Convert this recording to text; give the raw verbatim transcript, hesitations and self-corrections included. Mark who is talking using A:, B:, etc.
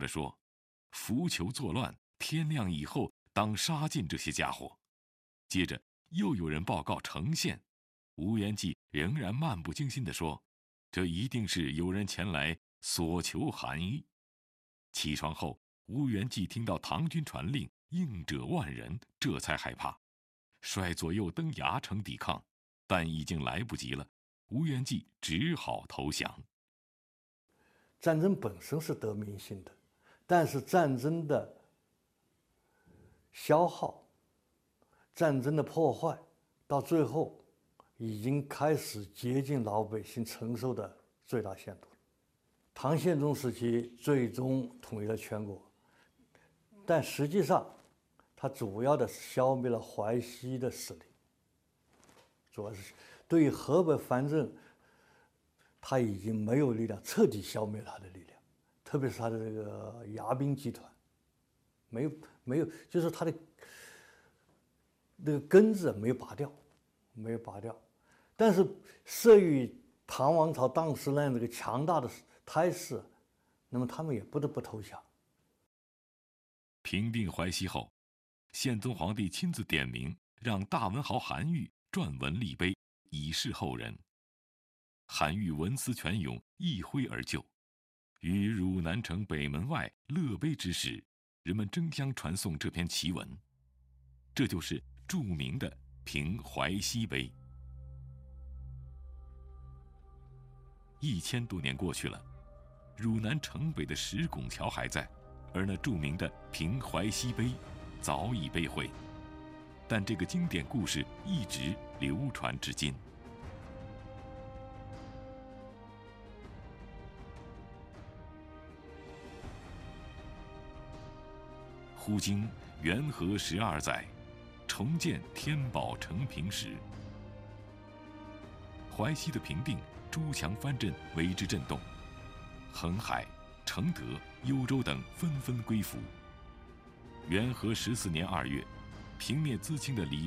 A: 着说：“浮囚作乱，天亮以后当杀尽这些家伙。”接着又有人报告城县，吴元济仍然漫不经心地说：“这一定是有人前来索求韩愈。”起床后，吴元济听到唐军传令，应者万人，这才害怕，率左右登崖城抵抗，但已经来不及了。吴元济只好投降。
B: 战争本身是得民心的，但是战争的消耗、战争的破坏，到最后已经开始接近老百姓承受的最大限度。唐宪宗时期最终统一了全国，但实际上，它主要的是消灭了淮西的势力，主要是对于河北藩镇，他已经没有力量，彻底消灭了他的力量，特别是他的这个牙兵集团，没有没有，就是他的那个根子没有拔掉，没有拔掉。但是慑于唐王朝当时那样这个强大的态势，那么他们也不得不投降。
A: 平定淮西后，宪宗皇帝亲自点名，让大文豪韩愈撰文立碑，以示后人。韩愈文思泉涌，一挥而就。于汝南城北门外乐碑之时，人们争相传颂这篇奇文，这就是著名的平淮西碑。一千多年过去了，汝南城北的石拱桥还在，而那著名的平淮西碑早已被毁，但这个经典故事一直流传至今。忽经元和十二载，重建天宝承平时，淮西的平定，诸强藩镇为之震动，恒海、承德、幽州等纷纷归附。元和十四年二月，平灭淄青的李